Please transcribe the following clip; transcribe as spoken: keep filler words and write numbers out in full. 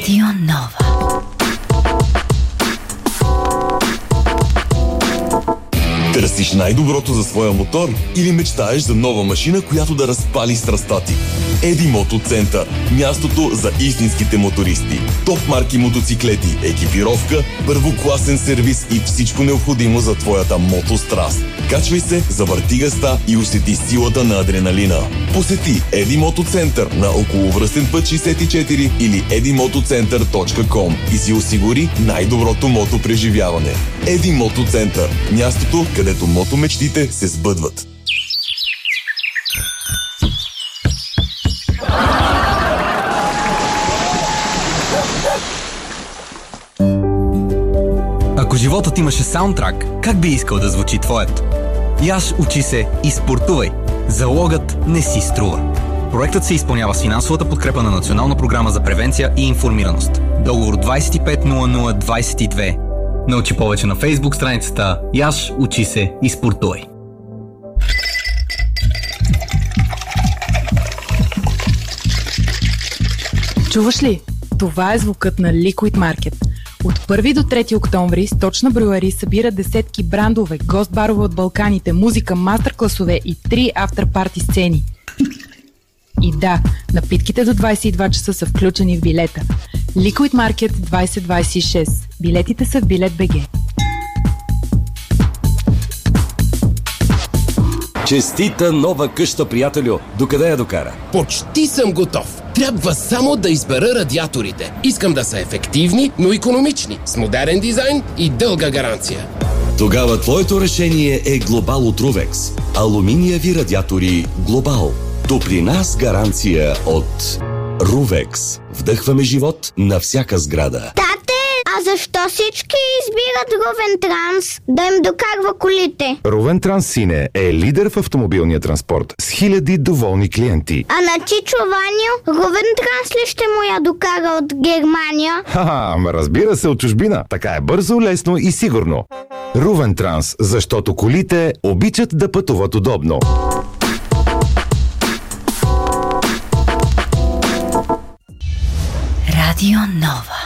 Радио Нова. Търсиш най-доброто за своя мотор или мечтаеш за нова машина, която да разпали страстта ти? Еди Мотоцентър. Мястото за истинските мотористи. Топ марки мотоциклети, екипировка, първокласен сервис и всичко необходимо за твоята мотостраст. Качвай се, завърти газта и усети силата на адреналина. Посети Еди Мотоцентър на околовръстен път шейсет и четири или еди мотоцентър точка ком и си осигури най-доброто мотопреживяване. Еди Мотоцентър. Мястото, където мотомечтите се сбъдват. Ако животът имаше саундтрак, как би искал да звучи твоят? Яш, учи се и спортувай. Залогът не си струва. Проектът се изпълнява с финансовата подкрепа на Национална програма за превенция и информираност. Договор двайсет и пет нула нула двайсет и две. Научи повече на Фейсбук страницата Яш, учи се и спортувай. Чуваш ли? Това е звукът на Liquid Market. От първи до трети октомври Сточна брюари събира десетки брандове, гост-барове от Балканите, музика, мастер-класове и три автор-парти сцени. И да, напитките до двайсет и два часа са включени в билета. Liquid Market двайсет двайсет и шест. Билетите са в билет точка би джи. Честита нова къща, приятелю! Докъде я докара? Почти съм готов. Трябва само да избера радиаторите. Искам да са ефективни, но икономични, с модерен дизайн и дълга гаранция. Тогава твоето решение е Глобал от Ruvex. Алуминиеви радиатори Глобал. Топлина с гаранция от Ruvex. Вдъхваме живот на всяка сграда. А защо всички избират Ровентранс да им докарва колите? Ровентранс Сине е лидер в автомобилния транспорт с хиляди доволни клиенти. А на Чичо Ваню Ровентранс ли ще му я докара от Германия? Ха-ха, ама разбира се, от чужбина. Така е бързо, лесно и сигурно. Ровентранс, защото колите обичат да пътуват удобно. Радио Нова.